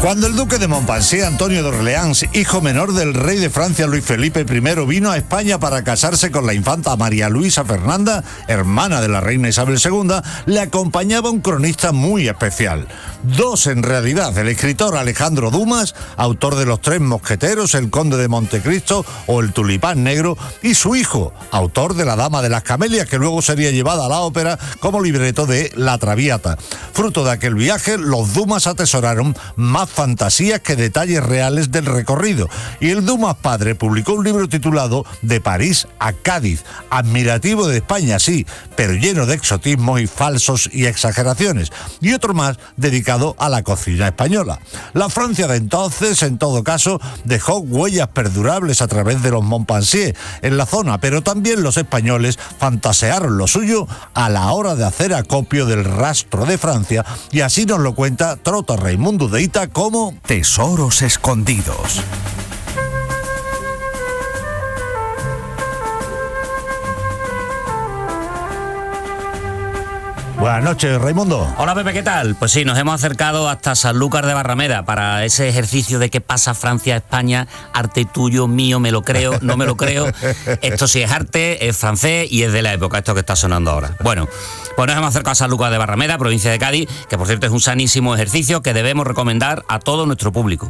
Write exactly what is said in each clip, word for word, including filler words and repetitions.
Cuando el duque de Montpensier, Antonio de Orleans, hijo menor del rey de Francia Luis Felipe primero, vino a España para casarse con la infanta María Luisa Fernanda, hermana de la reina Isabel segunda, le acompañaba un cronista muy especial. Dos en realidad, el escritor Alejandro Dumas, autor de Los Tres Mosqueteros, El Conde de Montecristo o El Tulipán Negro, y su hijo, autor de La Dama de las Camelias, que luego sería llevada a la ópera como libreto de La Traviata. Fruto de aquel viaje, los Dumas atesoraron más fantasías que detalles reales del recorrido, y el Dumas padre publicó un libro titulado De París a Cádiz, admirativo de España, sí, pero lleno de exotismos y falsos y exageraciones, y otro más dedicado a la cocina española. La Francia de entonces, en todo caso, dejó huellas perdurables a través de los Montpensier en la zona, pero también los españoles fantasearon lo suyo a la hora de hacer acopio del rastro de Francia, y así nos lo cuenta Trota Raimundo de Ita como Tesoros escondidos. Buenas noches, Raimundo. Hola, Pepe, ¿qué tal? Pues sí, nos hemos acercado hasta Sanlúcar de Barrameda para ese ejercicio de qué pasa Francia a España, arte tuyo, mío, me lo creo, no me lo creo. Esto sí es arte, es francés y es de la época, esto que está sonando ahora. Bueno, pues nos hemos acercado a Sanlúcar de Barrameda, provincia de Cádiz, que por cierto es un sanísimo ejercicio que debemos recomendar a todo nuestro público.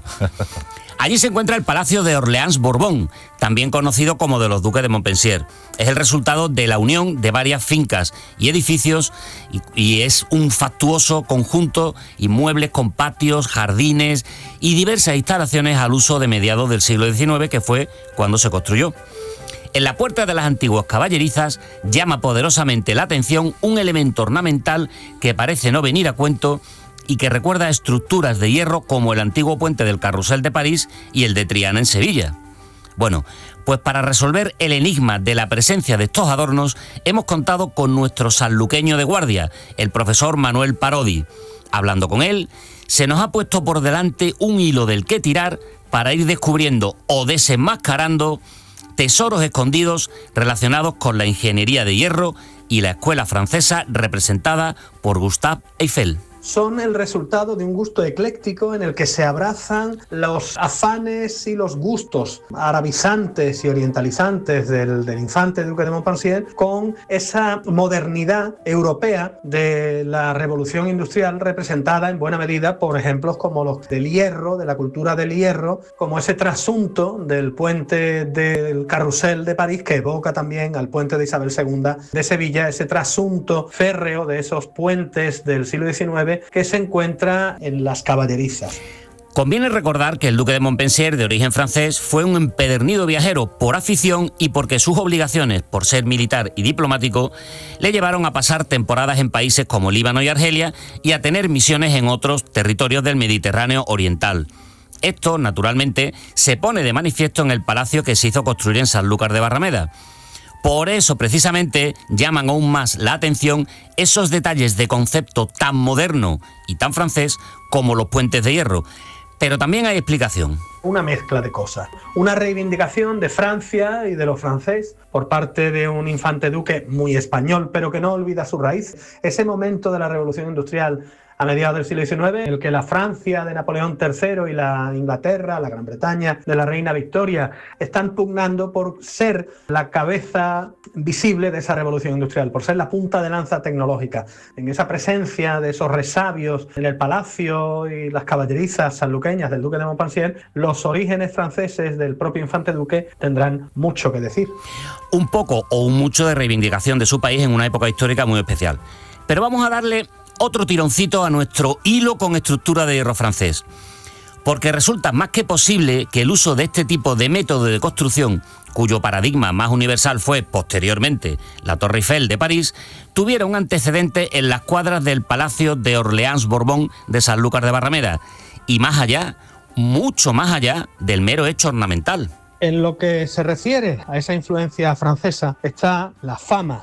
Allí se encuentra el Palacio de Orleans-Borbón, también conocido como de los Duques de Montpensier. Es el resultado de la unión de varias fincas y edificios y, y es un fastuoso conjunto y muebles con patios, jardines y diversas instalaciones al uso de mediados del siglo diecinueve, que fue cuando se construyó. En la puerta de las antiguas caballerizas llama poderosamente la atención un elemento ornamental que parece no venir a cuento y que recuerda a estructuras de hierro como el antiguo puente del Carrusel de París y el de Triana en Sevilla. Bueno, pues para resolver el enigma de la presencia de estos adornos, hemos contado con nuestro sanluqueño de guardia, el profesor Manuel Parodi. Hablando con él, se nos ha puesto por delante un hilo del que tirar para ir descubriendo o desenmascarando tesoros escondidos relacionados con la ingeniería de hierro y la escuela francesa representada por Gustave Eiffel. Son el resultado de un gusto ecléctico en el que se abrazan los afanes y los gustos arabizantes y orientalizantes del, del infante duque de Montpensier con esa modernidad europea de la revolución industrial representada en buena medida por ejemplos como los del hierro, de la cultura del hierro, como ese trasunto del puente del Carrusel de París que evoca también al puente de Isabel segunda de Sevilla, ese trasunto férreo de esos puentes del siglo diecinueve que se encuentra en las caballerizas. Conviene recordar que el duque de Montpensier, de origen francés, fue un empedernido viajero por afición y porque sus obligaciones, por ser militar y diplomático, le llevaron a pasar temporadas en países como Líbano y Argelia y a tener misiones en otros territorios del Mediterráneo oriental. Esto, naturalmente, se pone de manifiesto en el palacio que se hizo construir en Sanlúcar de Barrameda. Por eso, precisamente, llaman aún más la atención esos detalles de concepto tan moderno y tan francés como los puentes de hierro. Pero también hay explicación. Una mezcla de cosas. Una reivindicación de Francia y de lo francés por parte de un infante duque muy español, pero que no olvida su raíz. Ese momento de la Revolución Industrial a mediados del siglo diecinueve, en el que la Francia de Napoleón tercero y la Inglaterra, la Gran Bretaña de la reina Victoria, están pugnando por ser la cabeza visible de esa revolución industrial, por ser la punta de lanza tecnológica. En esa presencia de esos resabios en el palacio y las caballerizas sanluqueñas del duque de Montpensier, los orígenes franceses del propio infante duque tendrán mucho que decir. Un poco o un mucho de reivindicación de su país en una época histórica muy especial. Pero vamos a darle otro tironcito a nuestro hilo con estructura de hierro francés, porque resulta más que posible que el uso de este tipo de método de construcción, cuyo paradigma más universal fue posteriormente la Torre Eiffel de París, tuviera un antecedente en las cuadras del Palacio de Orleans-Borbón de Sanlúcar de Barrameda, y más allá, mucho más allá del mero hecho ornamental. En lo que se refiere a esa influencia francesa está la fama